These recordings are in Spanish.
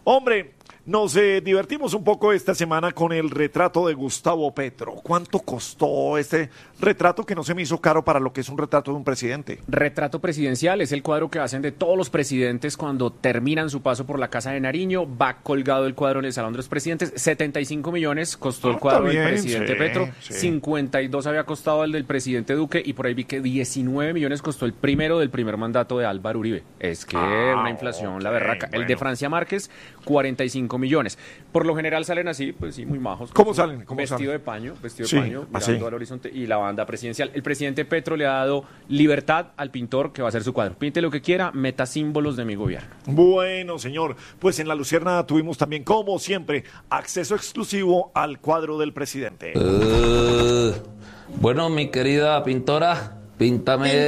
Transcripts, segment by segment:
Hombre, nos divertimos un poco esta semana con el retrato de Gustavo Petro. ¿Cuánto costó este retrato que no se me hizo caro para lo que es un retrato de un presidente? Retrato presidencial es el cuadro que hacen de todos los presidentes cuando terminan su paso por la Casa de Nariño. Va colgado el cuadro en el Salón de los Presidentes. 75 millones costó el cuadro del presidente Petro. Sí. 52 había costado el del presidente Duque y por ahí vi que 19 millones costó el primero del primer mandato de Álvaro Uribe. Es que una inflación, la berraca. Bueno. El de Francia Márquez, 45 millones. Por lo general salen así, pues sí, muy majos. ¿Cómo salen? Vestido de paño, mirando al horizonte y la banda presidencial. El presidente Petro le ha dado libertad al pintor que va a hacer su cuadro. Pinte lo que quiera, meta símbolos de mi gobierno. Bueno, señor, pues en La Luciérnaga tuvimos también, como siempre, acceso exclusivo al cuadro del presidente. Bueno, mi querida pintora, píntame.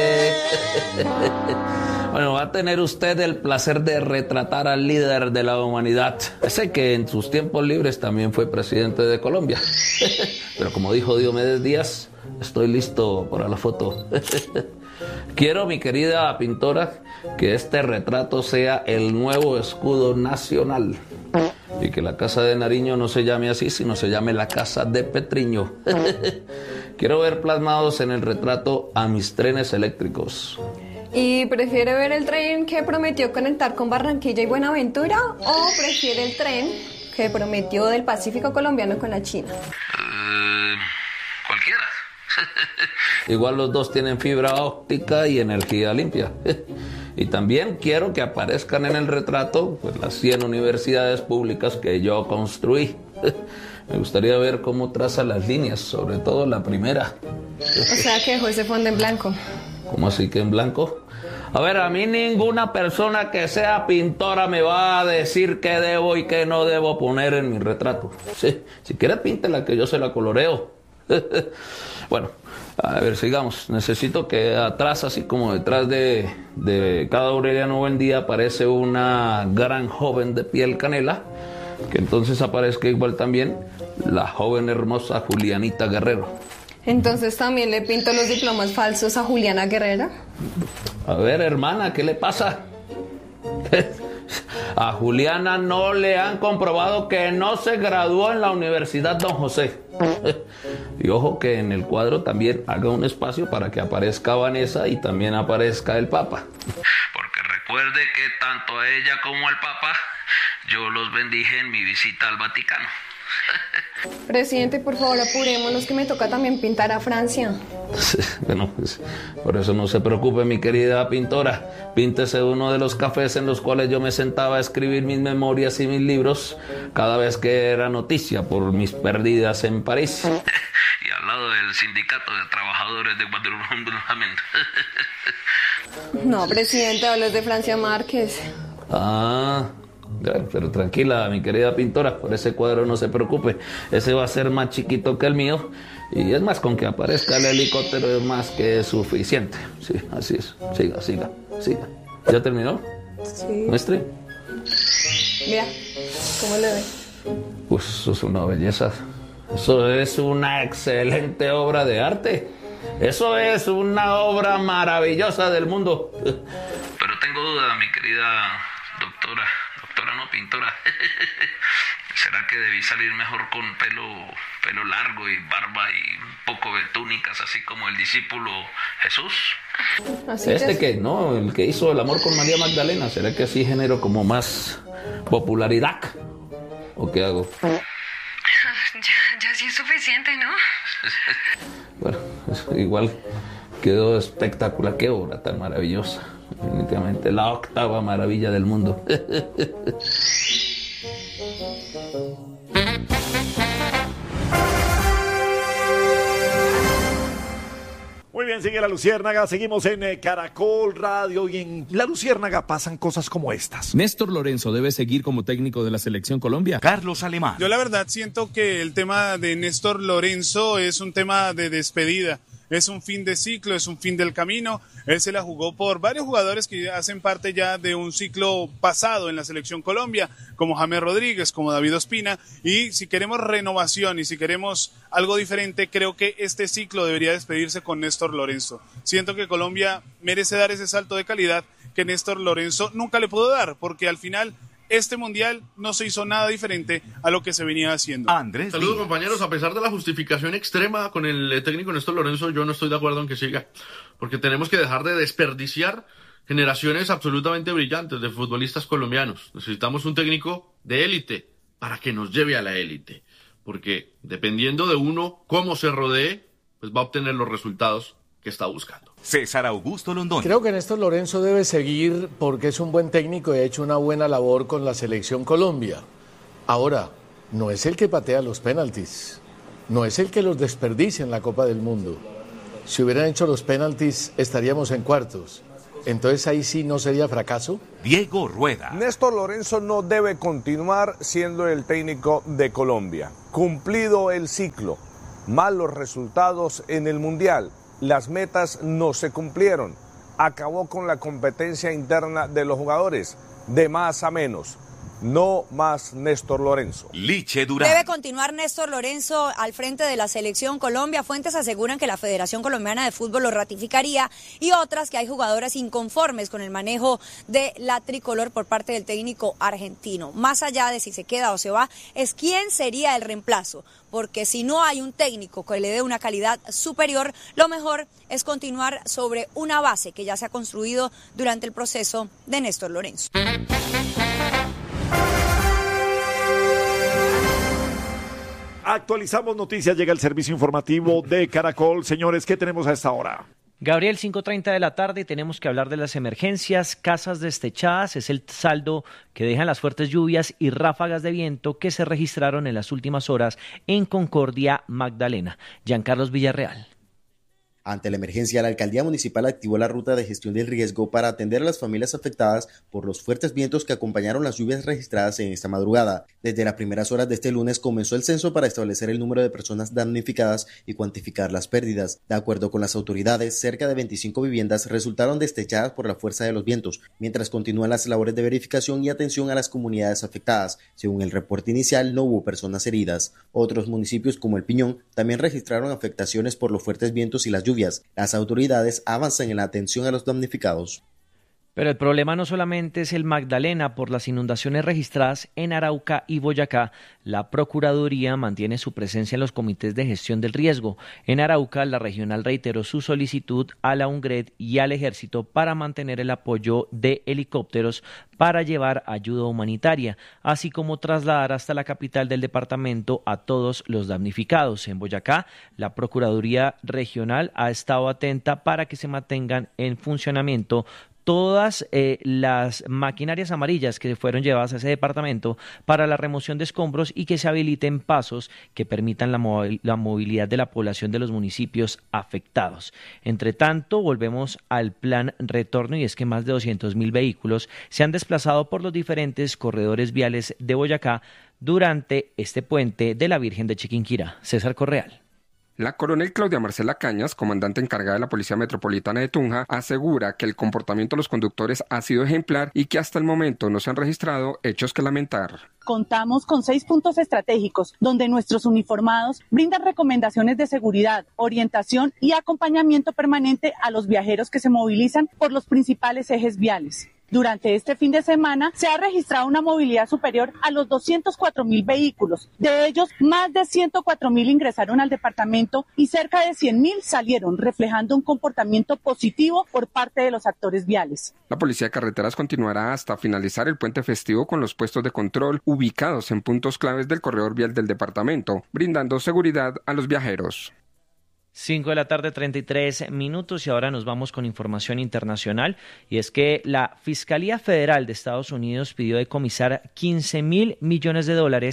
Bueno, va a tener usted el placer de retratar al líder de la humanidad. Ese que en sus tiempos libres también fue presidente de Colombia. Pero como dijo Diomedes Díaz, estoy listo para la foto. Quiero, mi querida pintora, que este retrato sea el nuevo escudo nacional. Y que la Casa de Nariño no se llame así, sino se llame la Casa de Petriño. Quiero ver plasmados en el retrato a mis trenes eléctricos. ¿Y prefiere ver el tren que prometió conectar con Barranquilla y Buenaventura o prefiere el tren que prometió del Pacífico colombiano con la China? Cualquiera. Igual los dos tienen fibra óptica y energía limpia. Y también quiero que aparezcan en el retrato pues, las 100 universidades públicas que yo construí. Me gustaría ver cómo traza las líneas, sobre todo la primera. O sea que dejó ese fondo en blanco. ¿Cómo así que en blanco? A ver, a mí ninguna persona que sea pintora me va a decir qué debo y qué no debo poner en mi retrato. Sí, si quiere píntela que yo se la coloreo. Bueno, a ver, sigamos. Necesito que atrás, así como detrás de cada Aureliano Buendía, aparece una gran joven de piel canela, que entonces aparezca igual también la joven hermosa Julianita Guerrero. Entonces también le pinto los diplomas falsos a Juliana Guerrero. A ver, hermana, ¿qué le pasa? A Juliana no le han comprobado que no se graduó en la Universidad Don José. Y ojo que en el cuadro también haga un espacio para que aparezca Vanessa y también aparezca el Papa. Porque recuerde que tanto a ella como al Papa yo los bendije en mi visita al Vaticano. Presidente, por favor, apurémonos que me toca también pintar a Francia. Bueno, pues, por eso no se preocupe, mi querida pintora. Píntese uno de los cafés en los cuales yo me sentaba a escribir mis memorias y mis libros cada vez que era noticia por mis pérdidas en París. Y al lado del Sindicato de Trabajadores de Guadalajara. No, presidente, hablas de Francia Márquez. Pero tranquila, mi querida pintora, por ese cuadro no se preocupe. Ese va a ser más chiquito que el mío. Y es más, con que aparezca el helicóptero es más que suficiente. Sí, así es. Siga. ¿Ya terminó? Sí. ¿Muestre? Mira, ¿cómo le ve? Pues eso es una belleza. Eso es una excelente obra de arte. Eso es una obra maravillosa del mundo. Pero tengo duda, mi querida doctora no pintora. ¿Será que debí salir mejor con pelo largo y barba y un poco de túnicas, así como el discípulo Jesús? Así que no, el que hizo el amor con María Magdalena. ¿Será que así genero como más popularidad? ¿O qué hago? Ya sí es suficiente, ¿no? Bueno, igual quedó espectacular. Qué obra tan maravillosa. Definitivamente la octava maravilla del mundo. Muy bien, sigue La Luciérnaga, seguimos en Caracol Radio y en La Luciérnaga pasan cosas como estas. Néstor Lorenzo debe seguir como técnico de la Selección Colombia. Carlos Alemán. Yo la verdad siento que el tema de Néstor Lorenzo es un tema de despedida. Es un fin de ciclo, es un fin del camino. Él se la jugó por varios jugadores que hacen parte ya de un ciclo pasado en la Selección Colombia, como James Rodríguez, como David Ospina. Y si queremos renovación y si queremos algo diferente, creo que este ciclo debería despedirse con Néstor Lorenzo. Siento que Colombia merece dar ese salto de calidad que Néstor Lorenzo nunca le pudo dar, porque al final este mundial no se hizo nada diferente a lo que se venía haciendo. Andrés. Saludos, compañeros. A pesar de la justificación extrema con el técnico Néstor Lorenzo, yo no estoy de acuerdo en que siga, porque tenemos que dejar de desperdiciar generaciones absolutamente brillantes de futbolistas colombianos. Necesitamos un técnico de élite para que nos lleve a la élite, porque dependiendo de uno cómo se rodee, pues va a obtener los resultados que está buscando. César Augusto Londoño. Creo que Néstor Lorenzo debe seguir porque es un buen técnico y ha hecho una buena labor con la Selección Colombia. Ahora, no es el que patea los penaltis, no es el que los desperdicia en la Copa del Mundo. Si hubieran hecho los penaltis, estaríamos en cuartos. Entonces ahí sí no sería fracaso. Diego Rueda. Néstor Lorenzo no debe continuar siendo el técnico de Colombia. Cumplido el ciclo, malos resultados en el Mundial, las metas no se cumplieron, acabó con la competencia interna de los jugadores, de más a menos. No más Néstor Lorenzo. Liche Durán. Debe continuar Néstor Lorenzo al frente de la Selección Colombia. Fuentes aseguran que la Federación Colombiana de Fútbol lo ratificaría y otras que hay jugadoras inconformes con el manejo de la tricolor por parte del técnico argentino. Más allá de si se queda o se va, es quién sería el reemplazo. Porque si no hay un técnico que le dé una calidad superior, lo mejor es continuar sobre una base que ya se ha construido durante el proceso de Néstor Lorenzo. Actualizamos noticias, llega el servicio informativo de Caracol. Señores, ¿qué tenemos a esta hora? Gabriel, 5:30 de la tarde, tenemos que hablar de las emergencias, casas destechadas, es el saldo que dejan las fuertes lluvias y ráfagas de viento que se registraron en las últimas horas en Concordia, Magdalena. Giancarlos Villarreal. Ante la emergencia, la alcaldía municipal activó la ruta de gestión del riesgo para atender a las familias afectadas por los fuertes vientos que acompañaron las lluvias registradas en esta madrugada. Desde las primeras horas de este lunes comenzó el censo para establecer el número de personas damnificadas y cuantificar las pérdidas. De acuerdo con las autoridades, cerca de 25 viviendas resultaron destechadas por la fuerza de los vientos, mientras continúan las labores de verificación y atención a las comunidades afectadas. Según el reporte inicial, no hubo personas heridas. Otros municipios como El Piñón también registraron afectaciones por los fuertes vientos y las lluvias. Las autoridades avanzan en la atención a los damnificados. Pero el problema no solamente es el Magdalena por las inundaciones registradas en Arauca y Boyacá. La Procuraduría mantiene su presencia en los comités de gestión del riesgo. En Arauca, la regional reiteró su solicitud a la UNGRED y al Ejército para mantener el apoyo de helicópteros para llevar ayuda humanitaria, así como trasladar hasta la capital del departamento a todos los damnificados. En Boyacá, la Procuraduría Regional ha estado atenta para que se mantengan en funcionamiento todas las maquinarias amarillas que fueron llevadas a ese departamento para la remoción de escombros y que se habiliten pasos que permitan la movilidad de la población de los municipios afectados. Entre tanto, volvemos al plan retorno y es que más de 200.000 vehículos se han desplazado por los diferentes corredores viales de Boyacá durante este puente de la Virgen de Chiquinquirá. César Correal. La coronel Claudia Marcela Cañas, comandante encargada de la Policía Metropolitana de Tunja, asegura que el comportamiento de los conductores ha sido ejemplar y que hasta el momento no se han registrado hechos que lamentar. Contamos con 6 puntos estratégicos donde nuestros uniformados brindan recomendaciones de seguridad, orientación y acompañamiento permanente a los viajeros que se movilizan por los principales ejes viales. Durante este fin de semana se ha registrado una movilidad superior a los 204.000 vehículos. De ellos, más de 104.000 ingresaron al departamento y cerca de 100.000 salieron, reflejando un comportamiento positivo por parte de los actores viales. La Policía de Carreteras continuará hasta finalizar el puente festivo con los puestos de control ubicados en puntos claves del corredor vial del departamento, brindando seguridad a los viajeros. 5 de la tarde, 33 minutos, y ahora nos vamos con información internacional, y es que la Fiscalía Federal de Estados Unidos pidió decomisar $15.000 millones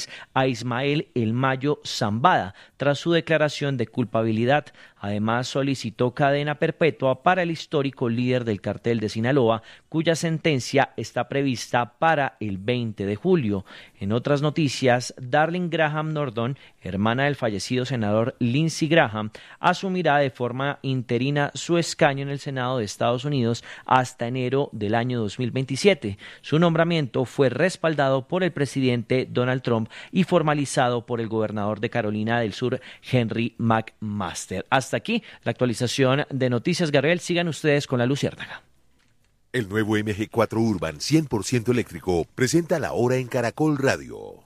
a Ismael El Mayo Zambada tras su declaración de culpabilidad. Además, solicitó cadena perpetua para el histórico líder del cartel de Sinaloa, cuya sentencia está prevista para el 20 de julio. En otras noticias, Darling Graham Nordon, hermana del fallecido senador Lindsey Graham, asumirá de forma interina su escaño en el Senado de Estados Unidos hasta enero del año 2027. Su nombramiento fue respaldado por el presidente Donald Trump y formalizado por el gobernador de Carolina del Sur, Henry McMaster. Hasta aquí la actualización de Noticias, Gabriel. Sigan ustedes con la Luciérnaga. El nuevo MG4 Urban 100% eléctrico presenta la hora en Caracol Radio.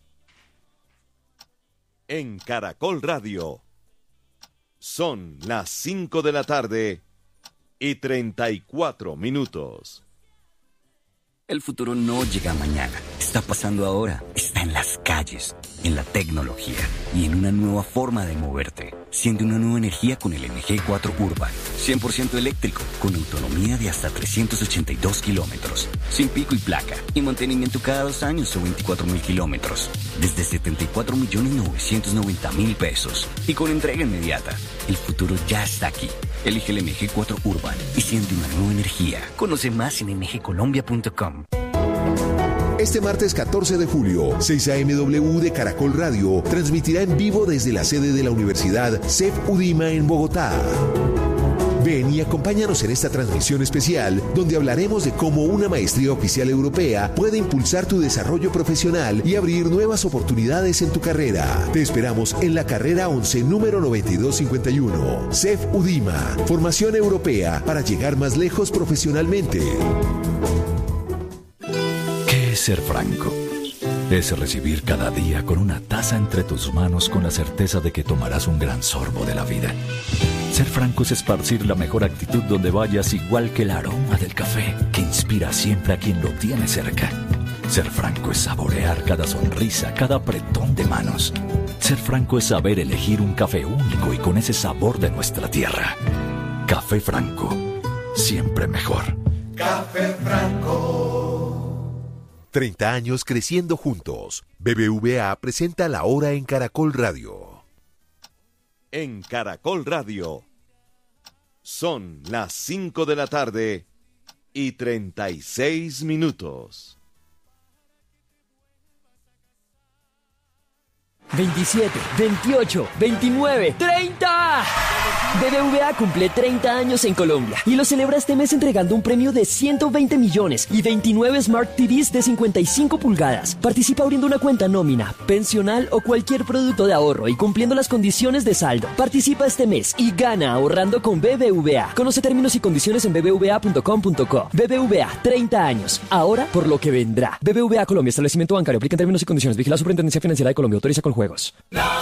En Caracol Radio son las 5 de la tarde y 34 minutos. El futuro no llega mañana, está pasando ahora, está en las calles, en la tecnología y en una nueva forma de moverte. Siente una nueva energía con el MG4 Urban, 100% eléctrico, con autonomía de hasta 382 kilómetros, sin pico y placa, y mantenimiento cada 2 años o 24.000 kilómetros, desde 74.990.000 pesos, y con entrega inmediata. El futuro ya está aquí. Elige el MG4 Urban y siente una nueva energía. Conoce más en mgcolombia.com. Este martes 14 de julio, 6 a.m.W. de Caracol Radio transmitirá en vivo desde la sede de la Universidad CEF UDIMA en Bogotá. Ven y acompáñanos en esta transmisión especial donde hablaremos de cómo una maestría oficial europea puede impulsar tu desarrollo profesional y abrir nuevas oportunidades en tu carrera. Te esperamos en la carrera 11 número 9251. CEF UDIMA, formación europea para llegar más lejos profesionalmente. ¿Qué es ser franco? Es recibir cada día con una taza entre tus manos con la certeza de que tomarás un gran sorbo de la vida. Ser franco es esparcir la mejor actitud donde vayas, igual que el aroma del café que inspira siempre a quien lo tiene cerca. Ser franco es saborear cada sonrisa, cada apretón de manos. Ser franco es saber elegir un café único y con ese sabor de nuestra tierra. Café Franco, siempre mejor. Café Franco. 30 años creciendo juntos. BBVA presenta la hora en Caracol Radio. En Caracol Radio son las 5 de la tarde y 36 minutos. 27, 28, 29, 30. BBVA cumple 30 años en Colombia y lo celebra este mes entregando un premio de 120 millones y 29 Smart TVs de 55 pulgadas. Participa abriendo una cuenta nómina, pensional o cualquier producto de ahorro y cumpliendo las condiciones de saldo. Participa este mes y gana ahorrando con BBVA. Conoce términos y condiciones en bbva.com.co. BBVA, 30 años. Ahora por lo que vendrá. BBVA Colombia, establecimiento bancario. Aplica en términos y condiciones. Vigila la Superintendencia Financiera de Colombia. Autoriza con juegos.